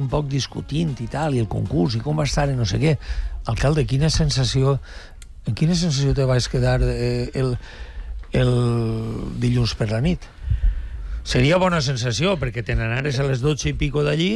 un poc discutint i tal, i el concurs, i com va estar, i no sé què. Alcalde, en quina sensació te vas quedar el dilluns per la nit? Seria bona sensació, perquè te n'anares a les 12 i pico d'allí.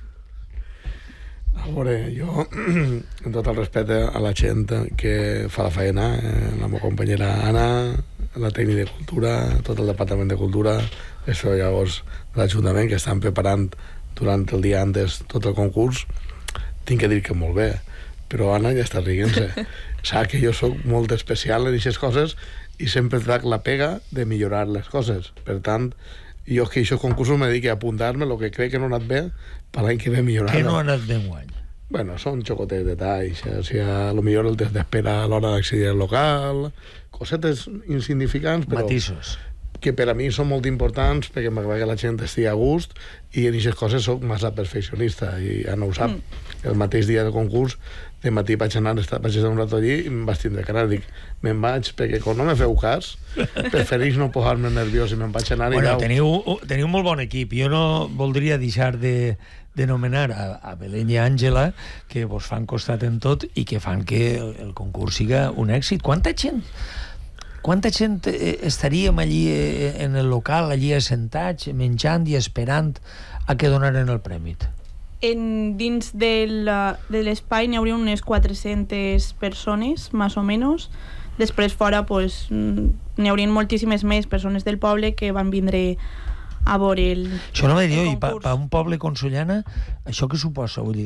A veure, jo, amb tot el respecte a la gent que fa la feina, la meva companyera Anna, la tècnica de cultura, tot el departament de cultura, els treballadors de l'Ajuntament que estan preparant durant el dia antes tot el concurs, tinc que dir que molt bé, però Anna ja està rient-se. Sap que jo sóc molt especial en aquestes coses i sempre trec la pega de millorar les coses. Per tant, jo que aquests concursos me dedico a apuntar-me el que crec que no ha anat bé per l'any que ve millorar. Què no ha anat bé enguany? Bueno, són xocotets detalls, o sigui, a lo millor el test d'espera a l'hora d'accedir al local, cosetes insignificants, però matisos que per a mi són molt importants perquè m'agrada que la gent estigui a gust i en aquestes coses soc massa perfeccionista i Anna ho sap. El mateix dia del concurs de matí vaig estar un rato allí i em vaig tindre que anar, dic, me'n vaig perquè quan no me feu cas preferís no posar-me nerviós i me'n vaig anar. Bueno, teniu molt bon equip. Jo no voldria deixar de nomenar a Belén i a Àngela, que vos fan costat en tot i que fan que el concurs siga un èxit. Quanta gent estaríem allí en el local, allí assentats, menjant i esperant a que donaren el premi? Dins de l'espai n'hi hauria unes 400 persones, més o menys. Després fora pues, n'hi haurien moltíssimes més persones del poble que van vindre a veure el concurs. Això no m'he dit, i per un poble com Sollana, això què suposa? Vull dir,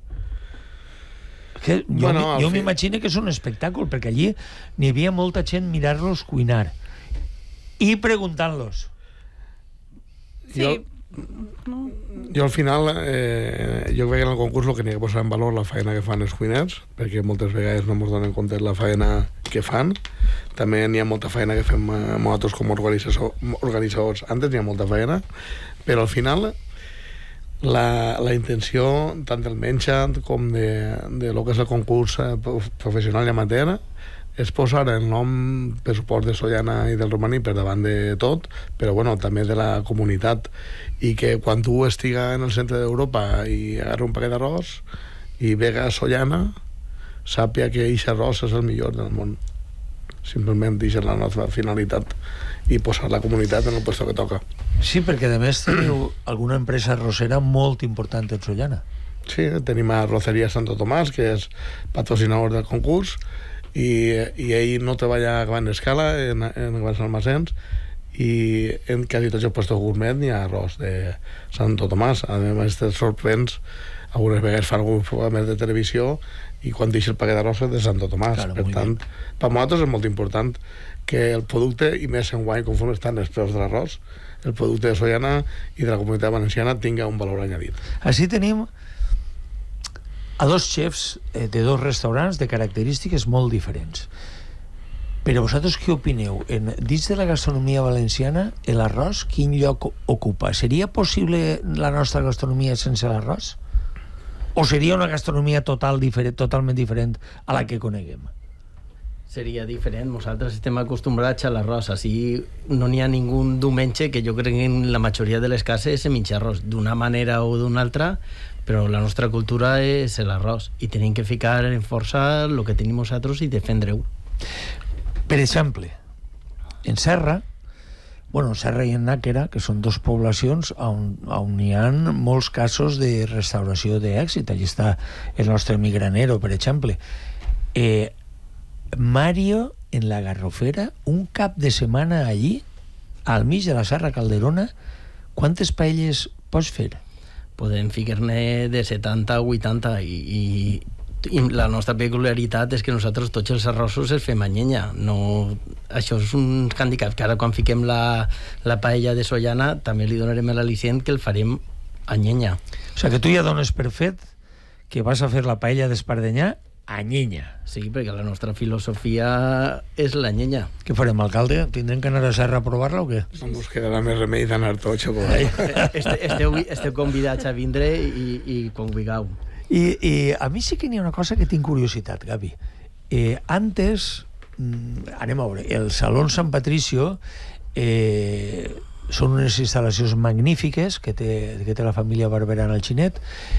que jo m'imagino que és un espectacle, perquè allí n'hi havia molta gent mirar-los cuinar i preguntant-los. Sí. Jo al final jo crec que en el concurs el que n'hi ha que posar en valor la feina que fan els cuiners, perquè moltes vegades no ens donen compte de la feina que fan. També n'hi ha molta feina que fem nosaltres com organitzadors. Antes n'hi ha molta feina, però al final la intenció tant del menjant com de lo que és el concurs professional i amateur és posar el nom pressupost de Sollana i del Romaní per davant de tot, però bueno, també de la comunitat, i que quan tu estiga en el centre d'Europa i agarra un paquet d'arròs i vega a Sollana, sàpia que aquest arròs és el millor del món. Simplement deixar la nostra finalitat i posar la comunitat en el lloc que toca. Sí, perquè a més teniu alguna empresa arrossera molt important en Sollana. Sí, tenim a Arroceria Santo Tomàs, que és patrocinador del concurs, i ell no treballa a gran escala en grans almacens, i en quasi tots els puestos gourmet n'hi ha arròs de Santo Tomàs. A més, te sorprens, algunes vegades fan alguns programes de televisió i quan deixa el paquet d'arròs és de Santo Tomàs. Claro, per tant, per nosaltres és molt important que el producte, i més enguany conforme estan els preus de l'arròs, el producte de Sollana i de la comunitat valenciana tinga un valor añadit. Així tenim a dos xefs de dos restaurants de característiques molt diferents. Però vosaltres què opineu? Dins de la gastronomia valenciana, l'arròs quin lloc ocupa? Seria possible la nostra gastronomia sense l'arròs? O seria una gastronomia totalment diferent a la que coneguem? Seria diferent. Nosaltres estem acostumbrats a l'arròs. Així no n'hi ha ningú diumenge que jo crec que en la majoria de les cases se menja arròs d'una manera o d'una altra, però la nostra cultura és l'arròs i tenim que ficar en força el que tenim nosaltres i defendre-ho. Per exemple, en Serra i en Nàquera, que són dos poblacions on hi ha molts casos de restauració d'èxit. Allí està el nostre Migranero, per exemple. Mario, en la Garrofera, un cap de setmana allí, al mig de la Serra Calderona, quantes paelles pots fer? Podem ficar-ne de 70 a 80 i la nostra peculiaritat és que nosaltres tots els arrossos els fem a llenya. Això és un handicap, que ara quan fiquem la paella de Sollana també li donarem l'al·licient que el farem a llenya. O sigui que tu ja dones per fet que vas a fer la paella d'Espardenyà a llenya. Sí, perquè la nostra filosofia és la llenya. Què farem, alcalde? Tindrem que anar a Serra a provar-la o què? No ens quedarà més remei d'anar tots a provar-la. Esteu convidats a vindre i quan vulgueu. I a mi sí que n'hi ha una cosa que tinc curiositat, Gavi. Antes, anem a veure, el Salón San Patricio són unes instal·lacions magnífiques que té la família Barberà en el Xinet,